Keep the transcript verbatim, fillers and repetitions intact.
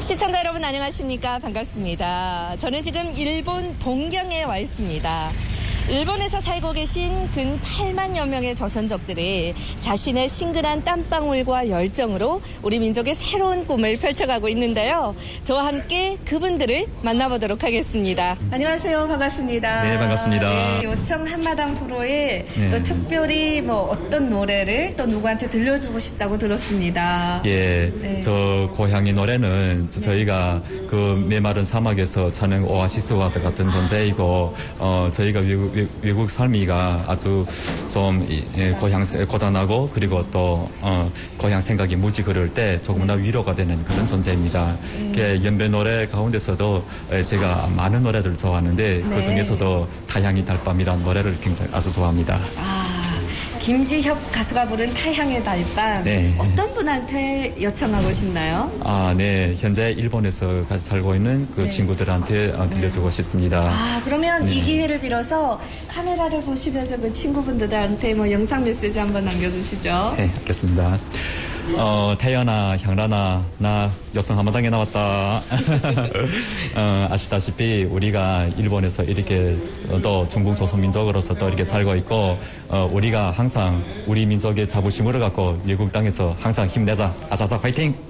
시청자 여러분 안녕하십니까? 반갑습니다. 저는 지금 일본 동경에 와 있습니다. 일본에서 살고 계신 근 팔만여 명의 조선족들이 자신의 신근한 땀방울과 열정으로 우리 민족의 새로운 꿈을 펼쳐가고 있는데요. 저와 함께 그분들을 만나보도록 하겠습니다. 안녕하세요. 반갑습니다. 네, 반갑습니다. 네, 요청 한마당 프로에 네. 또 특별히 뭐 어떤 노래를 또 누구한테 들려주고 싶다고 들었습니다. 예, 네. 저 고향의 노래는 저- 저희가 그 메마른 사막에서 찾는 오아시스와 같은 존재이고, 어, 저희가 외국, 외- 외국 삶이가 아주 좀 이- 예, 고향 세- 고단하고 그리고 또 어, 고향 생각이 무지 그럴 때 조금이나 위로가 되는 그런 존재입니다. 그 연배 노래 가운데서도 예, 제가 많은 노래를 좋아하는데 네. 그 중에서도 타향이 달밤이라는 노래를 굉장히 아주 좋아합니다. 아, 김지협 가수가 부른 타향의 달밤. 네. 어떤 분한테 요청하고 싶나요? 아, 네. 현재 일본에서 같이 살고 있는 그 네. 친구들한테 어, 들려주고 싶습니다. 아, 그러면 네. 이 기회를 빌어서 카메라를 보시면서 그 친구분들한테 뭐 영상 메시지 한번 남겨주시죠. 네, 알겠습니다. 어, 태연아, 향란아, 나 여성 한마당에 나왔다. 어, 아시다시피 우리가 일본에서 이렇게 또 중국 조선민족으로서 또 이렇게 살고 있고, 어, 우리가 항상 우리 민족의 자부심을 갖고 외국 땅에서 항상 힘내자. 아사사 파이팅!